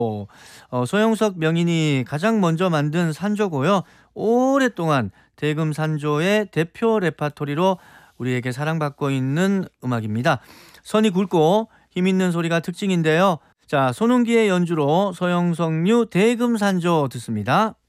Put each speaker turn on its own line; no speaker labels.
소영석 명인이 가장 먼저 만든 산조고요. 오랫동안 대금 산조의 대표 레파토리로 우리에게 사랑받고 있는 음악입니다. 선이 굵고 힘있는 소리가 특징인데요. 자, 손흥기의 연주로 소영석류 대금 산조 듣습니다.